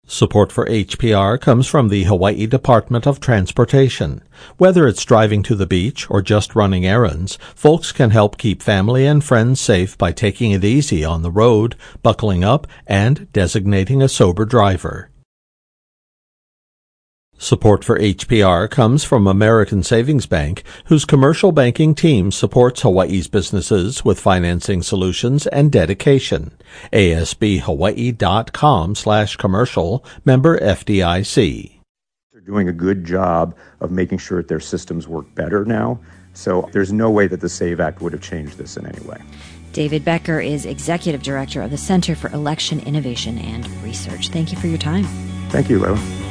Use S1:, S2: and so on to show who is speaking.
S1: Support for HPR comes from the Hawaii Department of Transportation. Whether it's driving to the beach or just running errands, folks can help keep family and friends safe by taking it easy on the road, buckling up, and designating a sober driver. Support for HPR comes from American Savings Bank, whose commercial banking team supports Hawaii's businesses with financing solutions and dedication. ASBHawaii.com/commercial, member FDIC.
S2: They're doing a good job of making sure that their systems work better now. So there's no way that the SAVE Act would have changed this in any way.
S3: David Becker is Executive Director of the Center for Election Innovation and Research. Thank you for your time.
S2: Thank you, Layla.